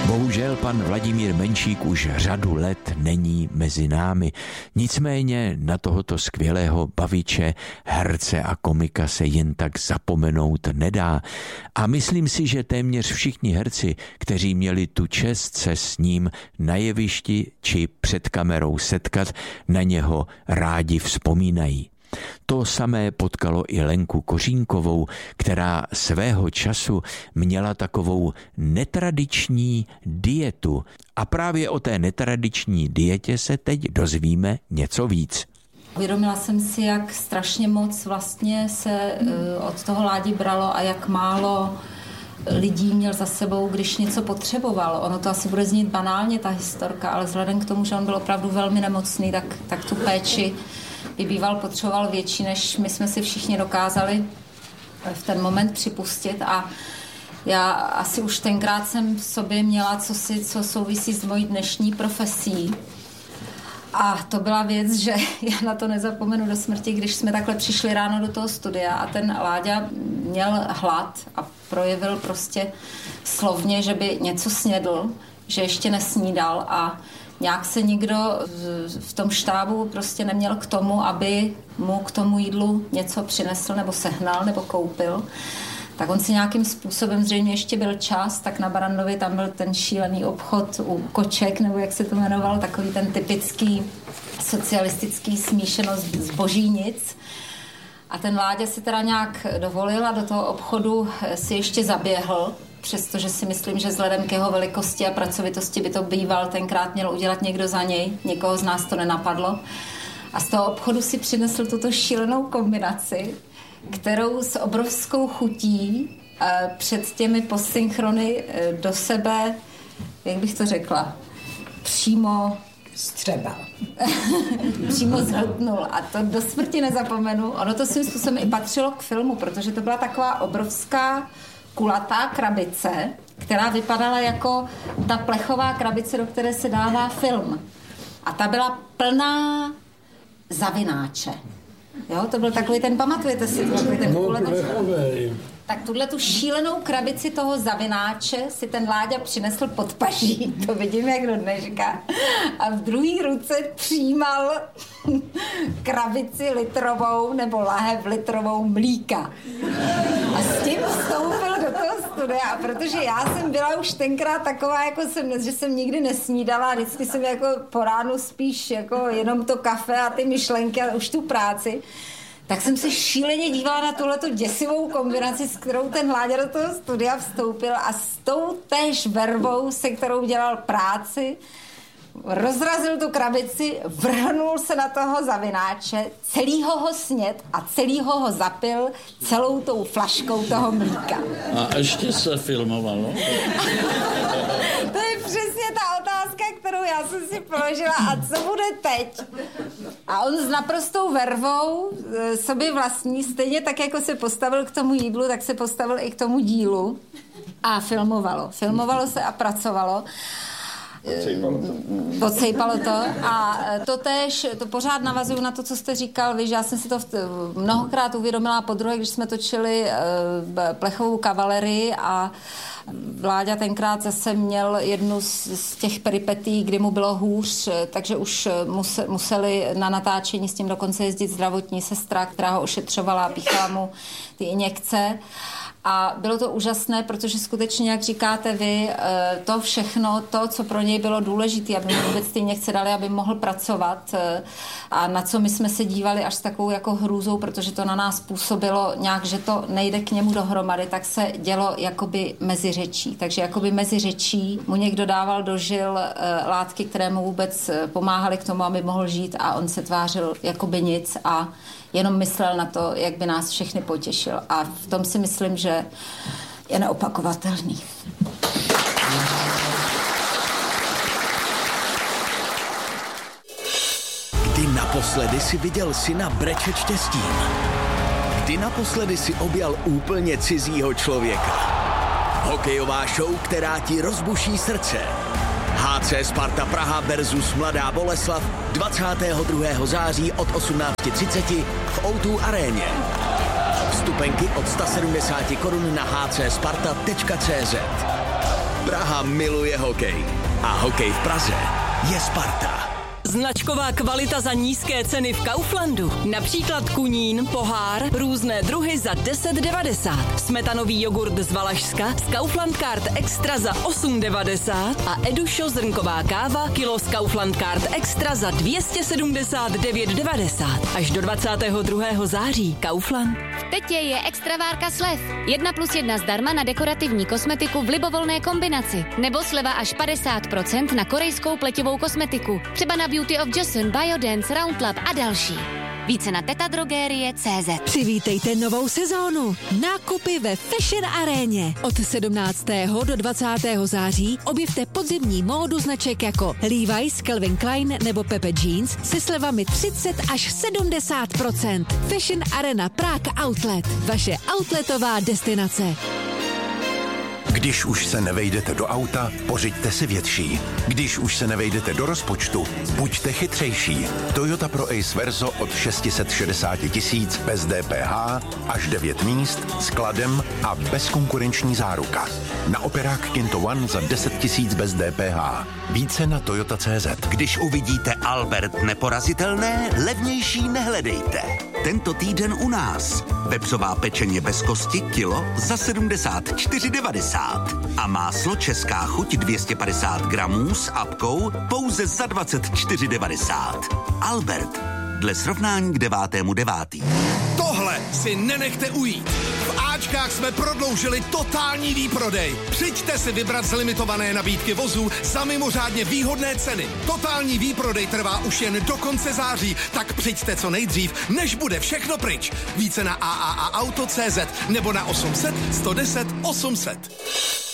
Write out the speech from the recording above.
Bohužel pan Vladimír Menšík už řadu let není mezi námi. Nicméně na tohoto skvělého baviče, herce a komika se jen tak zapomenout nedá. A myslím si, že téměř všichni herci, kteří měli tu čest se s ním na jevišti či před kamerou setkat, na něho rádi vzpomínají. To samé potkalo i Lenku Kořínkovou, která svého času měla takovou netradiční dietu. A právě o té netradiční dietě se teď dozvíme něco víc. Uvědomila jsem si, jak strašně moc vlastně se od toho Ládi bralo a jak málo lidí měl za sebou, když něco potřeboval. Ono to asi bude znít banálně, ta historka, ale vzhledem k tomu, že on byl opravdu velmi nemocný, tak tu péči by býval potřeboval větší, než my jsme si všichni dokázali v ten moment připustit. A já asi už tenkrát jsem v sobě měla co souvisí s mojí dnešní profesí. A to byla věc, že já na to nezapomenu do smrti, když jsme takhle přišli ráno do toho studia a ten Láďa měl hlad a projevil prostě slovně, že by něco snědl, že ještě nesnídal a nějak se nikdo v tom štábu prostě neměl k tomu, aby mu k tomu jídlu něco přinesl nebo sehnal nebo koupil. Tak on si nějakým způsobem, zřejmě ještě byl čas, tak na Barrandově tam byl ten šílený obchod u koček, nebo jak se to jmenoval, takový ten typický socialistický smíšenost zboží nic. A ten Láďa si teda nějak dovolil a do toho obchodu si ještě zaběhl, přestože si myslím, že vzhledem k jeho velikosti a pracovitosti by to býval tenkrát měl udělat někdo za něj. Nikoho z nás to nenapadlo. A z toho obchodu si přinesl tuto šílenou kombinaci, kterou s obrovskou chutí před těmi postsynchrony do sebe, jak bych to řekla, přímo střebal. Přímo zhltnul. A to do smrti nezapomenu. Ono to svým způsobem i patřilo k filmu, protože to byla taková obrovská kulatá krabice, která vypadala jako ta plechová krabice, do které se dává film. A ta byla plná zavináče. Jo, to byl takový ten, pamatujete si, takový ten tak tuhle tu šílenou krabici toho zavináče si ten Láďa přinesl pod paží, to vidím jak do dneška, a v druhé ruce přijímal krabici litrovou nebo lahev litrovou mlíka. A s tím vstoupil do toho studia, a protože já jsem byla už tenkrát taková, jako že jsem nikdy nesnídala, vždycky jsem jako po ránu spíš jako jenom to kafe a ty myšlenky a už tu práci, tak jsem se šíleně dívala na tuhletu děsivou kombinaci, s kterou ten Láďa do toho studia vstoupil a s tou též vervou, se kterou dělal práci, rozrazil tu krabici, vrhnul se na toho zavináče, celýho ho sněd a celýho ho zapil celou tou flaškou toho mlíka. A ještě se filmovalo? To je přesně ta otázka, kterou já jsem si položila. A co bude teď? A on s naprostou vervou sobě vlastní, stejně tak, jako se postavil k tomu jídlu, tak se postavil i k tomu dílu a filmovalo. Filmovalo se a pracovalo. Odsejpalo to. A to též, to pořád navazuju na to, co jste říkal vy, že já jsem si to mnohokrát uvědomila podruhé, když jsme točili Plechovou kavalerii a Vláďa tenkrát zase měl jednu z těch peripetí, kdy mu bylo hůř, takže už museli na natáčení s tím dokonce jezdit zdravotní sestra, která ho ošetřovala a píchala mu ty injekce. A bylo to úžasné, protože skutečně, jak říkáte vy, to všechno, to, co pro něj bylo důležité, aby mu vůbec ty injekce dali, aby mohl pracovat a na co my jsme se dívali až s takovou jako hrůzou, protože to na nás působilo nějak, že to nejde k němu dohromady, tak se dělo jakoby mezi řečí. Takže jakoby mezi řečí mu někdo dával do žil látky, které mu vůbec pomáhaly k tomu, aby mohl žít, a on se tvářil jakoby nic a jenom myslel na to, jak by nás všechny potěšil. A v tom si myslím, že je neopakovatelný. Kdy naposledy si viděl syna brečet štěstím? Kdy naposledy si objal úplně cizího člověka? Hokejová show, která ti rozbuší srdce. HC Sparta Praha versus Mladá Boleslav 22. září od 18:30 v O2 aréně. Vstupenky od 170 korun na hcsparta.cz. Praha miluje hokej. A hokej v Praze je Sparta. Značková kvalita za nízké ceny v Kauflandu. Například kunín, pohár, různé druhy za 10,90. Smetanový jogurt z Valašska z Kaufland Card Extra za 8,90 a Edušo zrnková káva kilo z Kaufland Card Extra za 279,90. Až do 22. září. Kaufland. V Tetě je extra várka slev. 1+1 zdarma na dekorativní kosmetiku v libovolné kombinaci. Nebo sleva až 50% na korejskou pletivou kosmetiku. Třeba na Beauty of Joseon, Biodance, Roundlab a další. Více na tetadrogerie.cz. Přivítejte novou sezónu. Nákupy ve Fashion Aréně. Od 17. do 20. září objevte podzimní módu značek jako Levi's, Calvin Klein nebo Pepe Jeans se slevami 30 až 70%. Fashion Arena Prague Outlet. Vaše outletová destinace. Když už se nevejdete do auta, pořiďte si větší. Když už se nevejdete do rozpočtu, buďte chytřejší. Toyota Pro Ace Verso od 660 000 bez DPH, až 9 míst, s kladem a bezkonkurenční záruka. Na operák Kinto One za 10 000 bez DPH. Více na Toyota.cz. Když uvidíte Albert neporazitelné, levnější nehledejte. Tento týden u nás. Vepřová pečeně bez kosti kilo za 74,90. A máslo Česká chuť 250 gramů s apkou pouze za 24,90. Albert. Dle srovnání k 9.9. Tohle si nenechte ujít. V Ačkách jsme prodloužili totální výprodej. Přijďte si vybrat z limitované nabídky vozů za mimořádně výhodné ceny. Totální výprodej trvá už jen do konce září, tak přijďte co nejdřív, než bude všechno pryč. Více na AAAauto.cz nebo na 800 110 800.